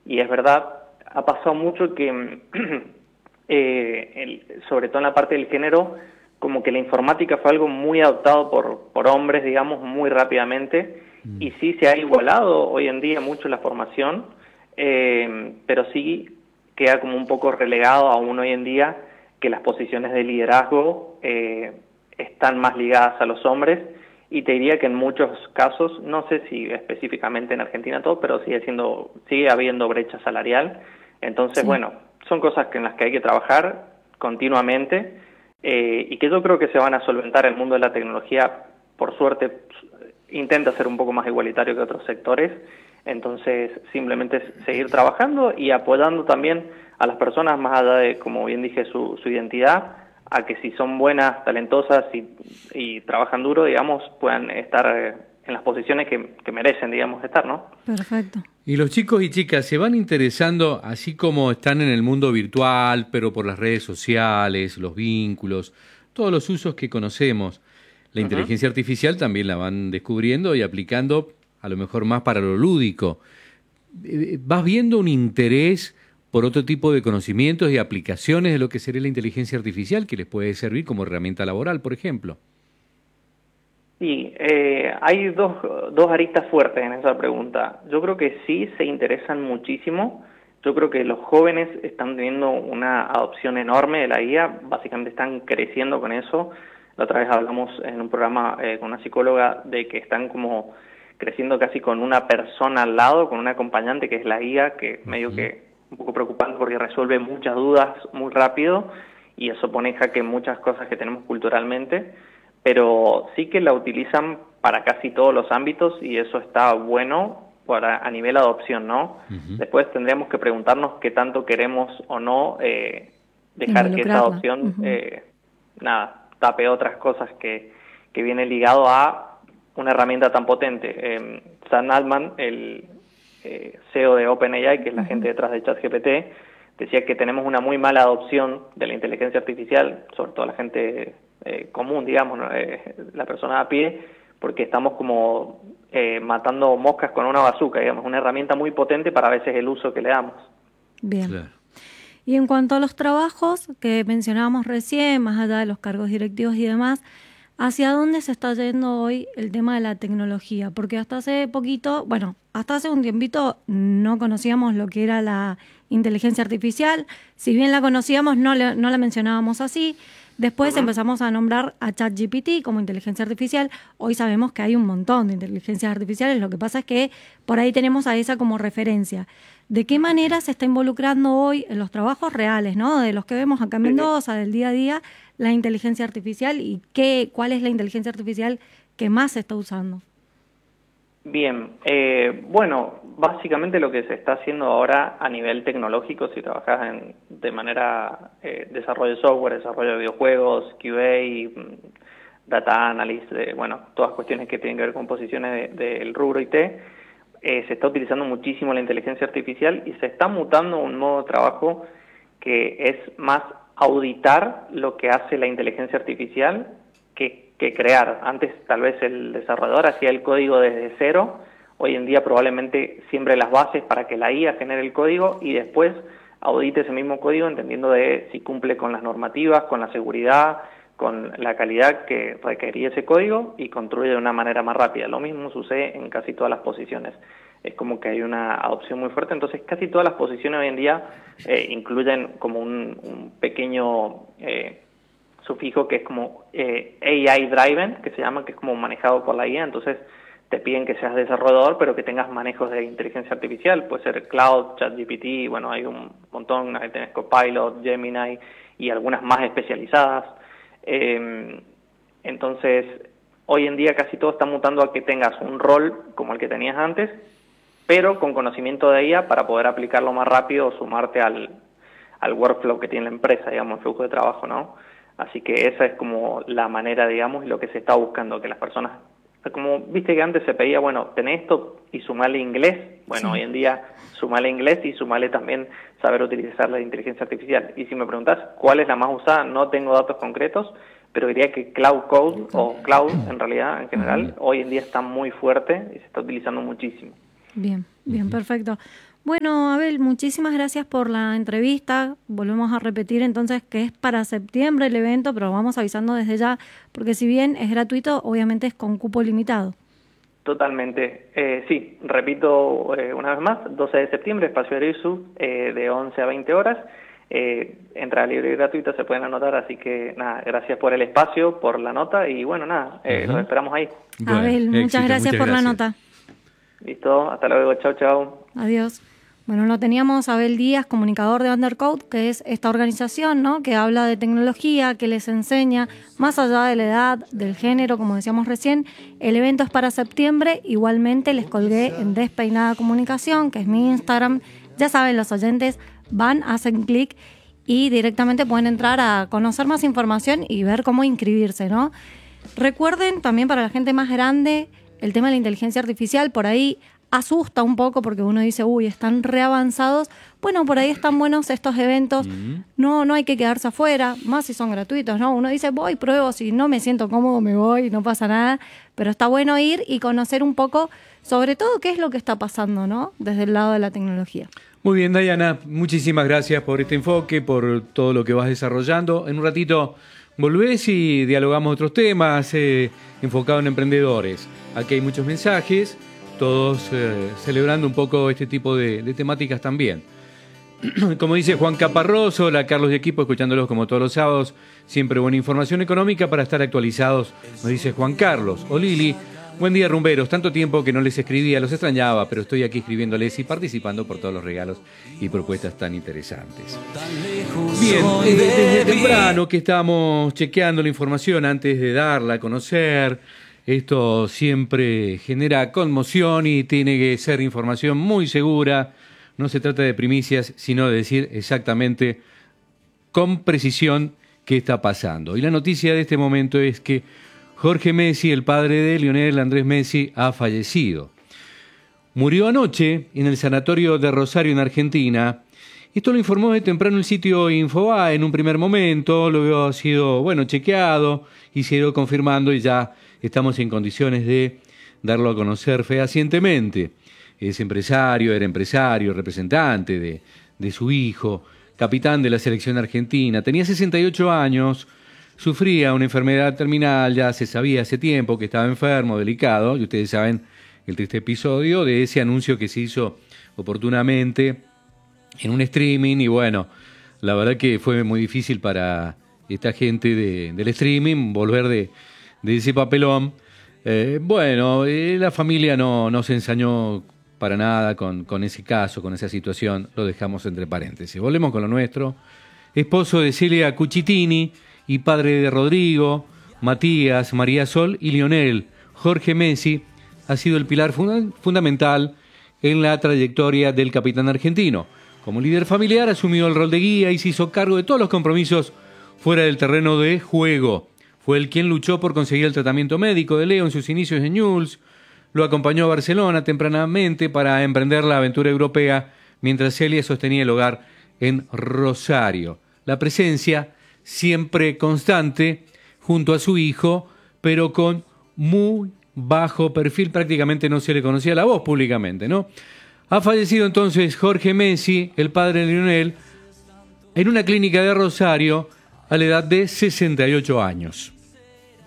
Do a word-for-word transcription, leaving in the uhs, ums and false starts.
Y es verdad, ha pasado mucho que, eh, el, sobre todo en la parte del género, como que la informática fue algo muy adoptado por, por hombres, digamos, muy rápidamente, mm. y sí se ha igualado hoy en día mucho la formación, eh, pero sí queda como un poco relegado aún hoy en día que las posiciones de liderazgo eh, están más ligadas a los hombres, y te diría que en muchos casos, no sé si específicamente en Argentina todo, pero sigue siendo, sigue habiendo brecha salarial. Entonces, sí. bueno, son cosas que en las que hay que trabajar continuamente, eh, y que yo creo que se van a solventar. El mundo de la tecnología, por suerte, intenta ser un poco más igualitario que otros sectores. Entonces, simplemente es seguir trabajando y apoyando también a las personas, más allá de, como bien dije, su, su identidad, a que si son buenas, talentosas y, y trabajan duro, digamos, puedan estar en las posiciones que, que merecen, digamos, estar, ¿no? Perfecto. Y los chicos y chicas se van interesando, así como están en el mundo virtual, pero por las redes sociales, los vínculos, todos los usos que conocemos. La uh-huh. inteligencia artificial también la van descubriendo y aplicando a lo mejor más para lo lúdico. ¿Vas viendo un interés por otro tipo de conocimientos y aplicaciones de lo que sería la inteligencia artificial que les puede servir como herramienta laboral, por ejemplo? Sí, eh, hay dos, dos aristas fuertes en esa pregunta. Yo creo que sí se interesan muchísimo. Yo creo que los jóvenes están teniendo una adopción enorme de la I A, básicamente están creciendo con eso. La otra vez hablamos en un programa eh, con una psicóloga de que están como creciendo casi con una persona al lado, con un acompañante que es la I A, que uh-huh. medio que un poco preocupante porque resuelve muchas dudas muy rápido y eso pone en jaque muchas cosas que tenemos culturalmente, pero sí que la utilizan para casi todos los ámbitos y eso está bueno para, a nivel adopción, ¿no? Uh-huh. Después tendríamos que preguntarnos qué tanto queremos o no eh, dejar que esa adopción, uh-huh. eh, nada, tape otras cosas que, que viene ligado a una herramienta tan potente. Eh, Sam Altman, el Eh, C E O de OpenAI, que es la gente detrás de ChatGPT, decía que tenemos una muy mala adopción de la inteligencia artificial, sobre todo la gente eh, común, digamos, ¿no? eh, la persona a pie, porque estamos como eh, matando moscas con una bazuca, digamos, una herramienta muy potente para a veces el uso que le damos. Bien. Claro. Y en cuanto a los trabajos que mencionábamos recién, más allá de los cargos directivos y demás, ¿hacia dónde se está yendo hoy el tema de la tecnología? Porque hasta hace poquito, bueno, hasta hace un tiempito no conocíamos lo que era la inteligencia artificial. Si bien la conocíamos, no, le, no la mencionábamos así. Después uh-huh. empezamos a nombrar a ChatGPT como inteligencia artificial. Hoy sabemos que hay un montón de inteligencias artificiales. Lo que pasa es que por ahí tenemos a esa como referencia. ¿De qué manera se está involucrando hoy en los trabajos reales, ¿no? De los que vemos acá en Mendoza, del día a día, la inteligencia artificial y qué, cuál es la inteligencia artificial que más se está usando? Bien, eh, bueno, básicamente lo que se está haciendo ahora a nivel tecnológico, si trabajas en, de manera eh, desarrollo de software, desarrollo de videojuegos, Q A, data analysis, eh, bueno, todas cuestiones que tienen que ver con posiciones del de, rubro I T, eh, se está utilizando muchísimo la inteligencia artificial y se está mutando un modo de trabajo que es más auditar lo que hace la inteligencia artificial que, que crear. Antes tal vez el desarrollador hacía el código desde cero, hoy en día probablemente siembre las bases para que la I A genere el código y después audite ese mismo código entendiendo de si cumple con las normativas, con la seguridad, con la calidad que requería ese código y construye de una manera más rápida. Lo mismo sucede en casi todas las posiciones. Es como que hay una adopción muy fuerte, entonces casi todas las posiciones hoy en día eh, incluyen como un, un pequeño eh, sufijo que es como eh, A I driven, que se llama, que es como manejado por la I A, entonces te piden que seas desarrollador, pero que tengas manejos de inteligencia artificial, puede ser Cloud, ChatGPT, bueno, hay un montón, ahí tenés Copilot, Gemini y algunas más especializadas. Eh, entonces, hoy en día casi todo está mutando a que tengas un rol como el que tenías antes, pero con conocimiento de I A para poder aplicarlo más rápido o sumarte al, al workflow que tiene la empresa, digamos, el flujo de trabajo, ¿no? Así que esa es como la manera, digamos, y lo que se está buscando, que las personas, como viste que antes se pedía, bueno, tenés esto y sumale inglés, bueno, sí. Hoy en día sumale inglés y sumale también saber utilizar la inteligencia artificial. Y si me preguntás cuál es la más usada, no tengo datos concretos, pero diría que Cloud Code o Cloud, en realidad, en general, uh-huh. hoy en día está muy fuerte y se está utilizando muchísimo. Bien, bien, perfecto. Bueno, Abel, muchísimas gracias por la entrevista. Volvemos a repetir entonces que es para septiembre el evento, pero vamos avisando desde ya, porque si bien es gratuito, obviamente es con cupo limitado. Totalmente. Eh, sí, repito eh, una vez más, doce de septiembre, Espacio Arisu, eh, de once a veinte horas. Eh, entrada libre y gratuita, se pueden anotar, así que nada, gracias por el espacio, por la nota y bueno, nada, eh, uh-huh. los esperamos ahí. Bueno, Abel, muchas éxito, gracias muchas por gracias. la nota. Listo, hasta luego, chao, chao. Adiós. Bueno, lo teníamos a Abel Díaz, comunicador de Undercode, que es esta organización, ¿no?, que habla de tecnología, que les enseña, más allá de la edad, del género, como decíamos recién. El evento es para septiembre, igualmente les colgué en Despeinada Comunicación, que es mi Instagram. Ya saben, los oyentes van, hacen clic y directamente pueden entrar a conocer más información y ver cómo inscribirse, ¿no? Recuerden también para la gente más grande, el tema de la inteligencia artificial, por ahí asusta un poco porque uno dice, uy, están reavanzados. Bueno, por ahí están buenos estos eventos. Uh-huh. No, no hay que quedarse afuera, más si son gratuitos, ¿no? Uno dice, voy, pruebo, si no me siento cómodo me voy, no pasa nada. Pero está bueno ir y conocer un poco, sobre todo, qué es lo que está pasando, ¿no?, desde el lado de la tecnología. Muy bien, Dayana, muchísimas gracias por este enfoque, por todo lo que vas desarrollando. En un ratito volvés y dialogamos otros temas eh, enfocados en emprendedores. Aquí hay muchos mensajes, todos eh, celebrando un poco este tipo de, de temáticas también. Como dice Juan Caparroso, hola Carlos y equipo, escuchándolos como todos los sábados, siempre buena información económica para estar actualizados, nos dice Juan Carlos. O Lili, buen día rumberos, tanto tiempo que no les escribía, los extrañaba, pero estoy aquí escribiéndoles y participando por todos los regalos y propuestas tan interesantes. Bien, eh, desde temprano que estamos chequeando la información antes de darla a conocer. Esto siempre genera conmoción y tiene que ser información muy segura. No se trata de primicias, sino de decir exactamente con precisión qué está pasando. Y la noticia de este momento es que Jorge Messi, el padre de Lionel Andrés Messi, ha fallecido. Murió anoche en el sanatorio de Rosario, en Argentina. Esto lo informó de temprano el sitio Infobae en un primer momento. Luego ha sido, bueno, chequeado y se ha ido confirmando y ya estamos en condiciones de darlo a conocer fehacientemente. Es empresario, era empresario, representante de, de su hijo, capitán de la selección argentina. Tenía sesenta y ocho años, sufría una enfermedad terminal, ya se sabía hace tiempo que estaba enfermo, delicado, y ustedes saben el triste episodio de ese anuncio que se hizo oportunamente en un streaming, y bueno, la verdad que fue muy difícil para esta gente de, del streaming volver de, de ese papelón. Eh, bueno, eh, la familia no, no se ensañó para nada con, con ese caso, con esa situación, lo dejamos entre paréntesis. Volvemos con lo nuestro. Esposo de Celia Cucitini y padre de Rodrigo, Matías, María Sol y Lionel, Jorge Messi ha sido el pilar funda- fundamental en la trayectoria del capitán argentino. Como líder familiar asumió el rol de guía y se hizo cargo de todos los compromisos fuera del terreno de juego. Fue el quien luchó por conseguir el tratamiento médico de Leo en sus inicios en Newell's. Lo acompañó a Barcelona tempranamente para emprender la aventura europea, mientras Celia sostenía el hogar en Rosario. La presencia siempre constante junto a su hijo, pero con muy bajo perfil, prácticamente no se le conocía la voz públicamente, ¿no? Ha fallecido entonces Jorge Messi, el padre de Lionel, en una clínica de Rosario a la edad de sesenta y ocho años.